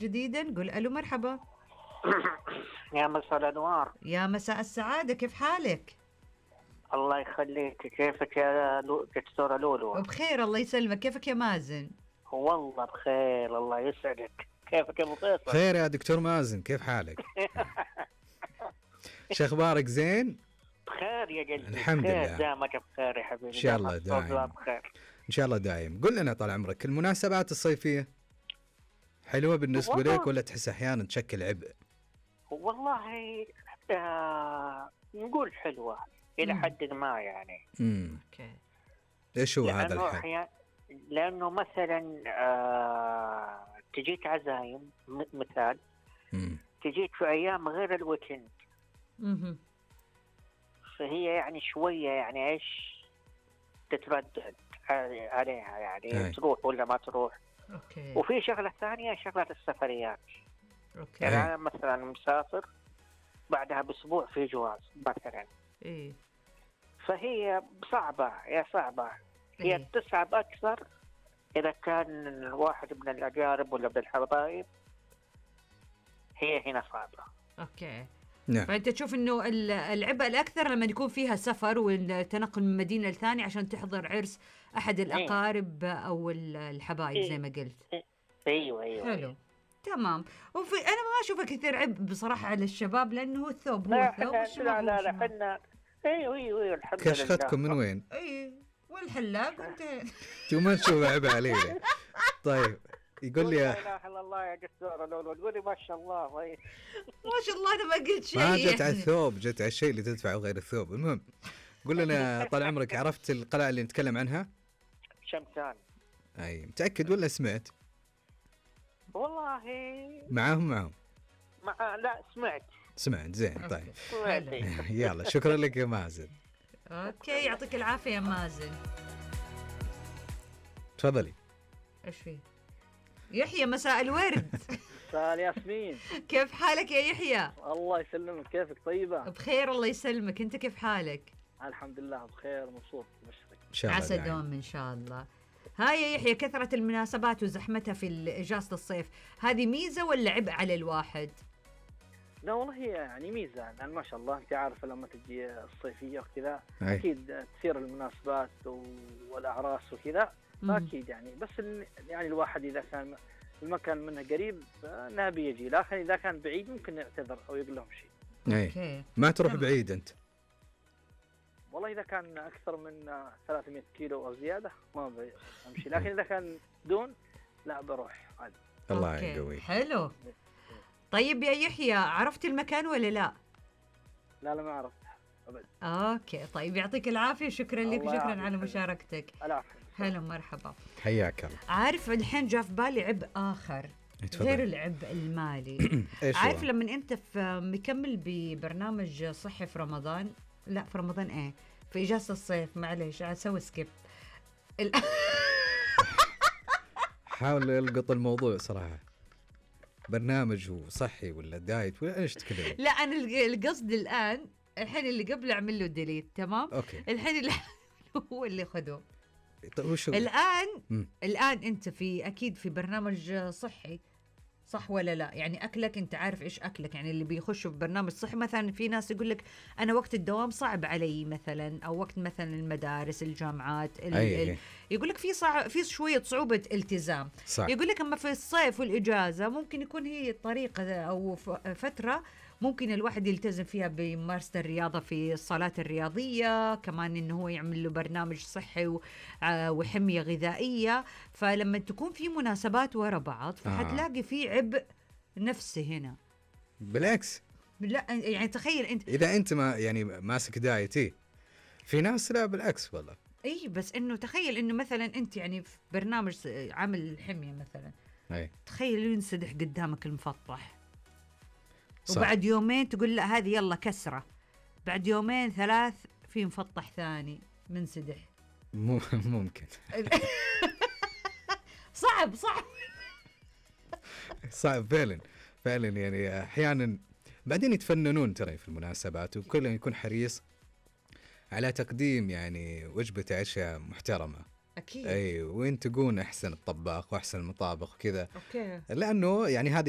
جديدا، قل ألو مرحبا. يا مساء الأنوار. يا مساء السعادة، كيف حالك؟ الله يخليك، كيفك يا دكتورة لولو؟ بخير الله يسلمك، كيفك يا مازن؟ والله بخير الله يسعدك، كيفك يا أبو فيصل؟ بخير يا دكتور مازن، كيف حالك؟ شو أخبارك؟ زين؟ بخير يا قلبي. الحمد لله. دامك بخير يا حبيبي. إن شاء الله دايم. بخير إن شاء الله دايم. قل لنا طال عمرك، المناسبات الصيفية حلوة بالنسبة لك ولا تحس أحيانا تشكل عبء؟ والله نقول حلوة إلى حد ما يعني. اوكي. إيش هو هذا الحد؟ لأنه مثلا تجيك عزايم مثال، تجيك في أيام غير الويكند، فهي يعني شوية يعني إيش تتردد عليها يعني تروح ولا ما تروح. أوكي. وفي شغلة ثانية، شغلة السفريات. أوكي. يعني أنا مثلا مسافر بعدها بأسبوع في جواز مثلا. إيه. فهي صعبة يا صعبة. هي تصعب أكثر إذا كان واحد من الأقارب ولا من الحبايب، هي هنا صعبة. أوكي. نعم. فأنت تشوف إنه العبء الأكثر لما يكون فيها سفر والتنقل من مدينة لثانية عشان تحضر عرس أحد الأقارب أو الحبايب زي ما قلت. أيوة. حلو. تمام. أنا ما أشوفه كثير عبء بصراحة على الشباب، لأنه الثوب هو الثوب والشباب لا حنا أيوة الحمد لله. كشختكم من وين؟ أي والحلاق وانت ما تشوف عبء عليه. طيب يقول لي لا اله الا الله يا دكتور لولو، تقولي ما شاء الله. ما شاء الله انا ما قلت شيء. ما جت على الثوب، جت على الشيء اللي تدفعه غير الثوب. المهم قول لنا طال عمرك، عرفت القلعة اللي نتكلم عنها؟ شمسان. اي متأكد ولا سمعت؟ والله معاهم لا سمعت. زين. طيب يلا شكرا لك يا مازن. اوكي يعطيك العافية يا مازن. تفضلي. ايش فيه؟ يحيى مساء الورد. مساء الياسمين. كيف حالك يا يحيى؟ الله يسلمك، كيفك؟ طيبة؟ بخير الله يسلمك، انت كيف حالك؟ الحمد لله بخير، مبسوط بشرك ان شاء الله. عسى دوم ان شاء الله. هاي يا يحيى، كثرة المناسبات وزحمتها في إجازة الصيف، هذه ميزة ولا عبء على الواحد؟ لا والله هي يعني ميزة، لأن ما شاء الله أنت عارفة لما تجي الصيفية وكذا أي. أكيد تثير المناسبات والأعراس وكذا، فأكيد يعني. بس يعني الواحد إذا كان المكان منه قريب نبي يجي، لكن إذا كان بعيد ممكن يعتذر أو يقول لهم شيء. أي. ما تروح بعيد أنت؟ والله إذا كان أكثر من 300 كيلو أو زيادة ما بمشي، لكن إذا كان دون لا بروح عادي. الله يقوي. حلو. طيب يا يحيى، عرفت المكان ولا لا؟ لا ما عرفت أبدا. اوكي طيب يعطيك العافية، شكرا لك وشكرا على مشاركتك. العافية. هلا مرحبا. حياك الله. عارف الحين جاء في بالي عبء آخر غير العبء المالي. عارف لما انت مكمل ببرنامج صحي في رمضان، لا في رمضان ايه، في اجازة الصيف، معليش اسوي سكيب. حاول القط الموضوع صراحة، برنامج صحي ولا دايت ولا ايش تكلم؟ لا انا القصد الحين اللي قبل اعمل له ديليت. تمام. اوكي. الحين اللي هو اللي خذوه. طيب وشو الان انت اكيد في برنامج صحي، صح ولا لا؟ يعني أكلك أنت عارف إيش أكلك. يعني اللي بيخشوا في برنامج صحي مثلا، في ناس يقول لك أنا وقت الدوام صعب علي مثلا، أو وقت مثلا المدارس الجامعات يقول لك في شوية صعوبة التزام. صح. يقول لك أما في الصيف والإجازة ممكن يكون هي طريقة أو فترة ممكن الواحد يلتزم فيها بممارسة الرياضة في الصالات الرياضية، كمان إنه هو يعمل له برنامج صحي وحمية غذائية. فلما تكون في مناسبات ورا بعض فحتلاقي في عبء نفسي هنا. بالعكس، لا يعني تخيل انت اذا انت ما يعني ماسك دايتي، في ناس لا بالعكس والله. اي بس انه تخيل انه مثلا انت يعني في برنامج عامل حمية مثلا، تخيل ينسدح قدامك المفطح، وبعد يومين تقول لا هذه يلا كسرة، بعد يومين 3 في مفطح ثاني منسدح. ممكن. صعب فعلا يعني احيانا بعدين يتفننون ترى في المناسبات، وكل يكون حريص على تقديم يعني وجبة عشاء محترمة. اكيد. اي وين تكون احسن الطباخ واحسن المطابخ وكذا. اوكي. لانه يعني هذه